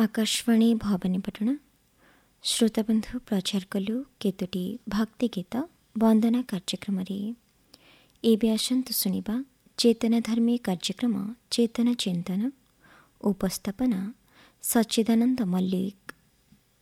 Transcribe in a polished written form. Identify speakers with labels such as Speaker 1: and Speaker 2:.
Speaker 1: ଆକାଶବାଣୀ ଭବାନୀପାଟଣା। ଶ୍ରୋତାବନ୍ଧୁ ପ୍ରଚାର କଲୁ କେତୋଟି ଭକ୍ତିଗୀତ ବନ୍ଦନା କାର୍ଯ୍ୟକ୍ରମରେ। ଏବେ ଆସନ୍ତୁ ଶୁଣିବା ଚେତନାଧର୍ମୀ କାର୍ଯ୍ୟକ୍ରମ ଚେତନା ଚିନ୍ତନ। ଉପସ୍ଥାପନା ସଚ୍ଚିଦାନନ୍ଦ ମଲ୍ଲିକ।